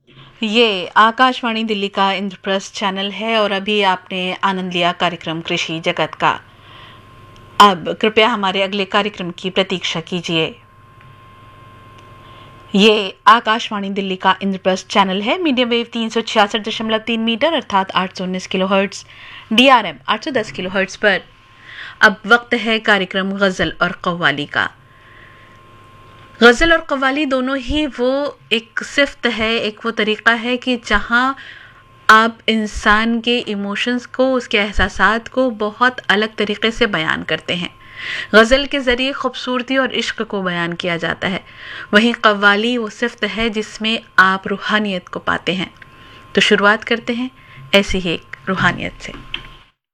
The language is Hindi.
ये आकाशवाणी दिल्ली का इंद्रप्रस्थ चैनल है और अभी आपने आनंद लिया कार्यक्रम कृषि जगत का। अब कृपया हमारे अगले कार्यक्रम की प्रतीक्षा कीजिए। ये आकाशवाणी दिल्ली का इंद्रप्रस्थ चैनल है, मीडियम वेव 366.3 मीटर अर्थात 819 किलोहर्ट्ज, DRM 810 किलोहर्ट्ज पर। अब वक्त है कार्यक्रम गज़ल और कव्वाली का। गज़ल और कव्वाली दोनों ही वो एक सिफ्त है, एक वो तरीक़ा है कि जहाँ आप इंसान के इमोशंस को, उसके एहसासात को बहुत अलग तरीक़े से बयान करते हैं। गज़ल के ज़रिए ख़ूबसूरती और इश्क को बयान किया जाता है, वहीं कव्वाली वो सिफ्त है जिसमें आप रूहानियत को पाते हैं। तो शुरुआत करते हैं ऐसी ही एक रूहानियत से।